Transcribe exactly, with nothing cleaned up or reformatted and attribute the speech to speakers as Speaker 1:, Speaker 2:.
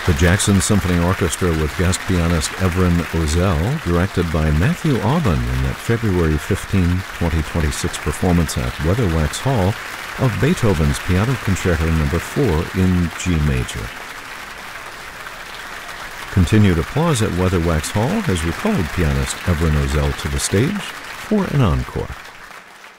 Speaker 1: The Jackson Symphony Orchestra with guest pianist Evren Ozel, directed by Matthew Auburn in that February fifteenth, twenty twenty-six performance at Weatherwax Hall of Beethoven's Piano Concerto Number four in G major. Continued applause at Weatherwax Hall has recalled pianist Evren Ozel to the stage for an encore.